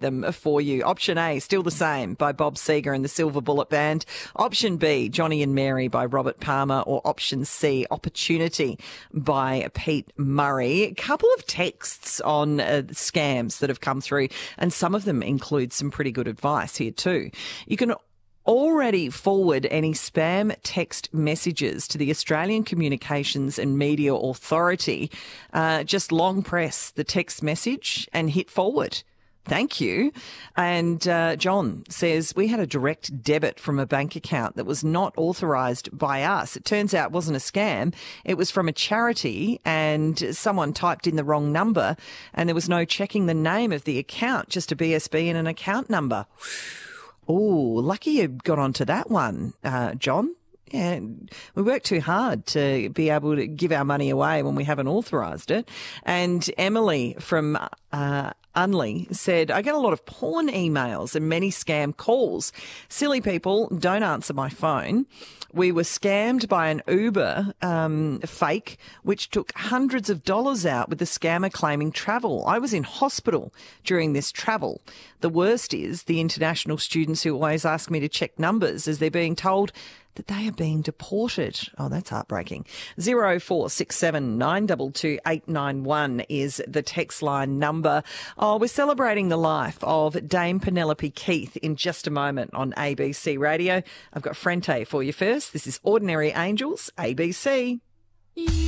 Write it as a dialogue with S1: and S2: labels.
S1: them for you. Option A, Still the Same by Bob Seger and the Silver Bullet Band. Option B, Johnny and Mary by Robert Palmer. Or option C, Opportunity by Pete Murray. A couple of texts on scams that have come through, and some of them include some pretty good advice here too. You can already forward any spam text messages to the Australian Communications and Media Authority. Just long press the text message and hit forward. Thank you. And John says, we had a direct debit from a bank account that was not authorised by us. It turns out it wasn't a scam. It was from a charity, and someone typed in the wrong number, and there was no checking the name of the account, just a BSB and an account number. Oh, lucky you got onto that one, John. Yeah, we work too hard to be able to give our money away when we haven't authorised it. And Emily from Unley said, I get a lot of porn emails and many scam calls. Silly people don't answer my phone. We were scammed by an Uber fake, which took hundreds of dollars out with the scammer claiming travel. I was in hospital during this travel. The worst is the international students who always ask me to check numbers as they're being told that they are being deported. Oh, that's heartbreaking. 0467 922 891 is the text line number. Oh, we're celebrating the life of Dame Penelope Keith in just a moment on ABC Radio. I've got Frente for you first. This is Ordinary Angels, ABC.